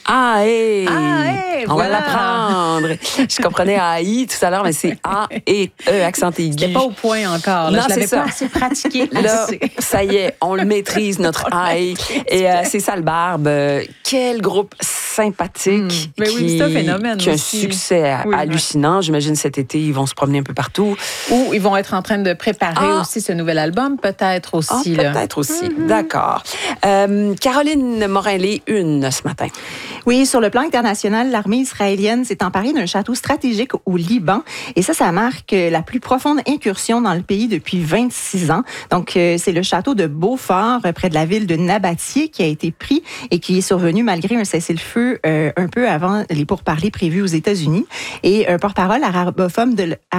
Ah, hey! On Voilà. va l'apprendre. Je comprenais AI tout à l'heure, mais c'est A et E, accent aigu. C'était pas au point encore. Là. Non, Je l'avais c'est pas ça. assez pratiqué. Là, assez. ça y est, on le maîtrise, notre AI. Et c'est ça, le Barbe. Quel groupe sympathique Mais oui, c'est un phénomène qui a un aussi. succès hallucinant. J'imagine cet été, ils vont se promener un peu partout. Ou ils vont être en train de préparer aussi ce nouvel album, peut-être aussi. Peut-être aussi. D'accord. Caroline Morin-Lé, une ce matin. Oui, sur le plan international, l'armée israélienne s'est emparée d'un château stratégique au Liban. Et ça marque la plus profonde incursion dans le pays depuis 26 ans. Donc, c'est le château de Beaufort, près de la ville de Nabatieh, qui a été pris et qui est survenu malgré un cessez-le-feu un peu avant les pourparlers prévus aux États-Unis. Et un porte-parole arabophone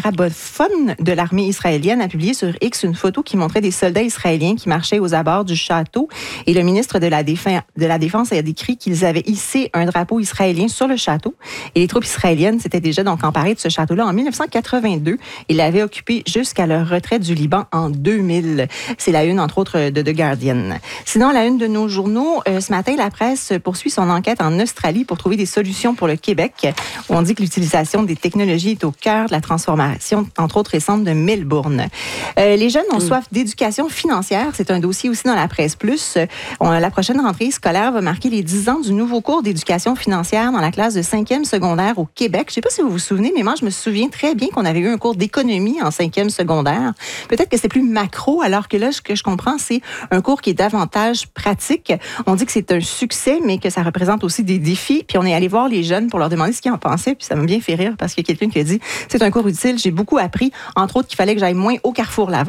de l'armée israélienne a publié sur X une photo qui montrait des soldats israéliens qui marchaient aux abords du château. Et le ministre de la Défense a décrit qu'ils avaient hissé un drapeau israélien sur le château. Et les troupes israéliennes s'étaient déjà donc emparées de ce château-là en 1982 et l'avaient occupé jusqu'à leur retrait du Liban en 2000. C'est la une, entre autres, de The Guardian. Sinon, la une de nos journaux, ce matin, la presse poursuit son enquête en Australie pour trouver des solutions pour le Québec, où on dit que l'utilisation des technologies est au cœur de la transformation, entre autres récente, de Melbourne. Les jeunes ont soif d'éducation financière. C'est un dossier aussi dans la presse plus. La prochaine rentrée scolaire va marquer les 10 ans du nouveau cours d'éducation financière dans la classe de 5e secondaire au Québec. Je ne sais pas si vous vous souvenez, mais moi, je me souviens très bien qu'on avait eu un cours d'économie en 5e secondaire. Peut-être que c'est plus macro, alors que là, ce que je comprends, c'est un cours qui est davantage pratique. On dit que c'est un succès, mais que ça représente aussi des défis. Puis on est allé voir les jeunes pour leur demander ce qu'ils en pensaient. Puis ça m'a bien fait rire parce qu'il y a quelqu'un qui a dit « C'est un cours utile, j'ai beaucoup appris. Entre autres, qu'il fallait que j'aille moins au Carrefour Laval. »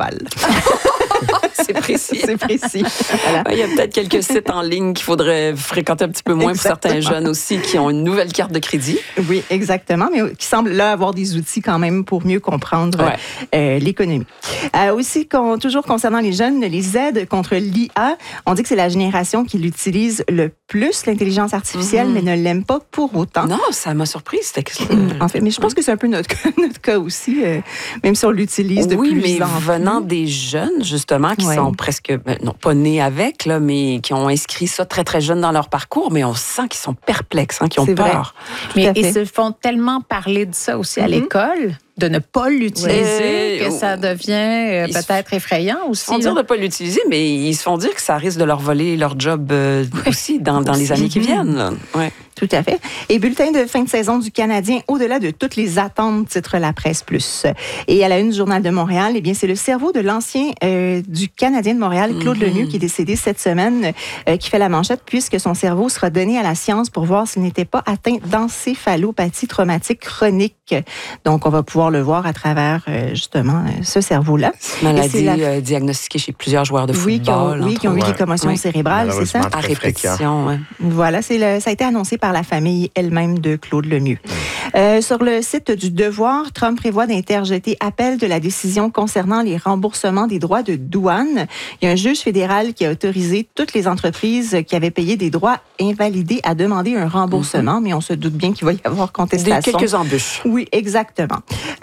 C'est précis. C'est précis. Voilà. Il y a peut-être quelques sites en ligne qu'il faudrait fréquenter un petit peu moins pour certains jeunes aussi qui ont une nouvelle carte de crédit. Oui, exactement, mais qui semblent là avoir des outils quand même pour mieux comprendre l'économie. Aussi, toujours concernant les jeunes, les aides contre l'IA, on dit que c'est la génération qui l'utilise le plus, l'intelligence artificielle, mais ne l'aime pas pour autant. Non, ça m'a surprise. En fait, mais je pense que c'est un peu notre cas aussi, même si on l'utilise de plus en plus. Oui, mais venant des jeunes, justement, qui sont presque, non pas nés avec, là, mais qui ont inscrit ça très, très jeunes dans leur parcours, mais on sent qu'ils sont perplexes, qu'ils ont peur. Mais ils se font tellement parler de ça aussi à l'école, de ne pas l'utiliser, que ça devient peut-être effrayant aussi. Ils se font dire de ne pas l'utiliser, mais ils se font dire que ça risque de leur voler leur job aussi dans les années qui viennent. Ouais. Tout à fait. Et bulletin de fin de saison du Canadien, au-delà de toutes les attentes, titre La Presse Plus. Et à la une du Journal de Montréal, eh bien, c'est le cerveau de l'ancien du Canadien de Montréal, Claude Lemieux, qui est décédé cette semaine, qui fait la manchette, puisque son cerveau sera donné à la science pour voir s'il n'était pas atteint d'encéphalopathie traumatique chronique. Donc, on va pouvoir le voir à travers, justement, ce cerveau-là. Maladie diagnostiquée chez plusieurs joueurs de football. Qui ont eu des commotions cérébrales, c'est ça? À répétition, Voilà, ça a été annoncé par la famille elle-même de Claude Lemieux. Sur le site du Devoir, Trump prévoit d'interjeter appel de la décision concernant les remboursements des droits de douane. Il y a un juge fédéral qui a autorisé toutes les entreprises qui avaient payé des droits invalidés à demander un remboursement, mais on se doute bien qu'il va y avoir contestation. Quelques embûches. Oui, exactement.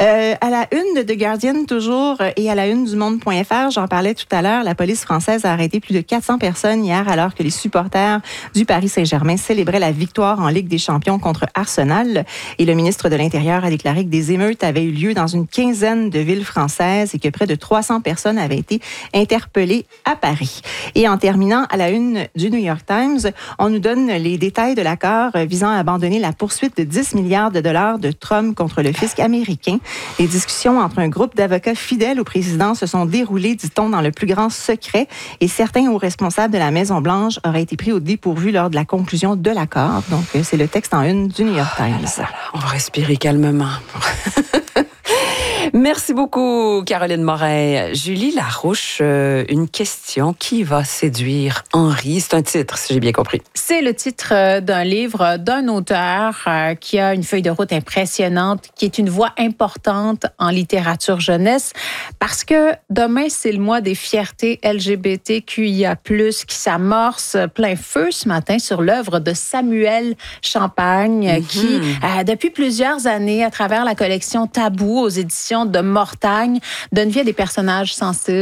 À la une de The Guardian, toujours, et à la une du Monde.fr, j'en parlais tout à l'heure, la police française a arrêté plus de 400 personnes hier alors que les supporters du Paris Saint-Germain célébraient la victoire en Ligue des Champions contre Arsenal. Et le ministre de l'Intérieur a déclaré que des émeutes avaient eu lieu dans une quinzaine de villes françaises et que près de 300 personnes avaient été interpellées à Paris. Et en terminant, à la une du New York Times, on nous donne les détails de l'accord visant à abandonner la poursuite de 10 milliards de dollars de Trump contre le fisc américain. Les discussions entre un groupe d'avocats fidèles au président se sont déroulées, dit-on, dans le plus grand secret et certains hauts responsables de la Maison-Blanche auraient été pris au dépourvu lors de la conclusion de l'accord. Donc, c'est le texte en une du New York Times. On va respirer calmement. Merci beaucoup, Caroline Morin. Julie Larouche, une question. Qui va séduire Henri? C'est un titre, si j'ai bien compris. C'est le titre d'un livre d'un auteur qui a une feuille de route impressionnante, qui est une voix importante en littérature jeunesse, parce que demain, c'est le mois des fiertés LGBTQIA+, qui s'amorce plein feu ce matin sur l'œuvre de Samuel Champagne, qui, depuis plusieurs années, à travers la collection Tabou aux éditions de Mortagne, donne vie à des personnages sensibles